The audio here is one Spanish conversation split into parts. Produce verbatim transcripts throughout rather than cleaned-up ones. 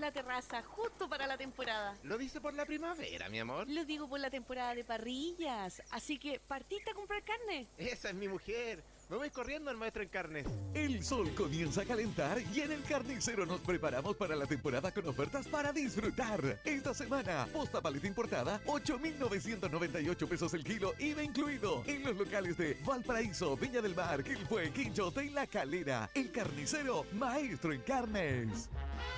la terraza, justo para la temporada. ¿Lo dice por la primavera, mi amor? Lo digo por la temporada de parrillas. Así que, ¿partiste a comprar carne? Esa es mi mujer. Me voy corriendo al maestro en carnes. El sol comienza a calentar y en el Carnicero nos preparamos para la temporada con ofertas para disfrutar. Esta semana, posta paleta importada, ocho mil novecientos noventa y ocho pesos el kilo, I V A incluido. En los locales de Valparaíso, Viña del Mar, Quilpué, Quinchote y La Calera. El Carnicero, maestro en carnes.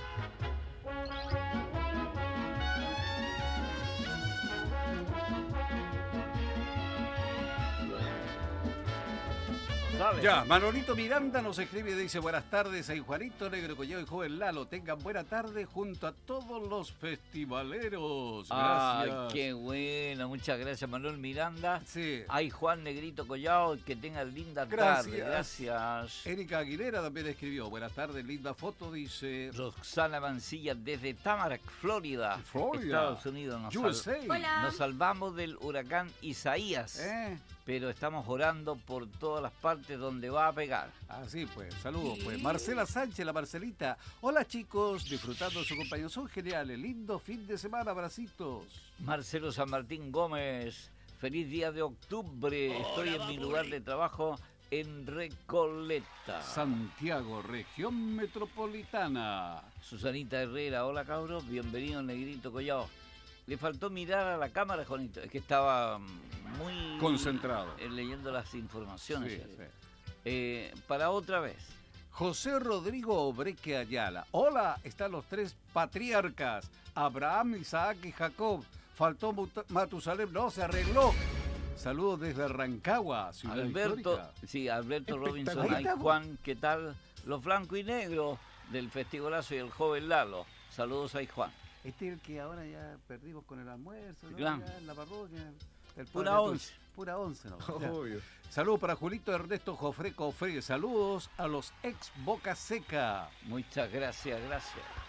¿Sabe? Ya, Manolito Miranda nos escribe y dice: buenas tardes, ahí Juanito, Negro Collado y Joven Lalo. Tengan buena tarde junto a todos los festivaleros. Gracias. Ay, qué bueno, muchas gracias, Manuel Miranda. Sí. Ay, Juan Negrito Collado, que tengan linda Gracias. tarde. Gracias. Erika Aguilera también escribió: buenas tardes, linda foto, dice. Roxana Mancilla desde Tamarack, Florida, Florida. Estados Unidos. Nos, U S A. sal- Hola. nos salvamos del huracán Isaías, ¿Eh? pero estamos orando por todas las partes donde va a pegar. Así pues, saludos pues. Marcela Sánchez, la Marcelita. Hola chicos, disfrutando de su compañía. Son geniales, lindo fin de semana, abracitos. Marcelo San Martín Gómez, feliz día de octubre. Estoy en mi lugar de trabajo en Recoleta. Santiago, región metropolitana. Susanita Herrera, hola cabros, bienvenido Negrito Collado. Le faltó mirar a la cámara, Juanito, es que estaba muy Concentrado. eh, leyendo las informaciones. Sí, ¿sí? sí. Eh, para otra vez. José Rodrigo Obreque Ayala. Hola, están los tres patriarcas, Abraham, Isaac y Jacob. Faltó Mut- Matusalem, no, se arregló. Saludos desde Rancagua, ciudad Alberto, histórica. sí, Alberto Robinson, Ahí ay, estamos. Juan, ¿qué tal? Los blancos y negros del Festivalazo y el joven Lalo. Saludos a Juan. Este es el que ahora ya perdimos con el almuerzo, ¿no? Claro. Ya en la parroquia. El Pura padre once. Tus- Pura once, ¿no? Ya. Obvio. Saludos para Julito Ernesto Jofre Cofre. Saludos a los ex Boca Seca. Muchas gracias, gracias.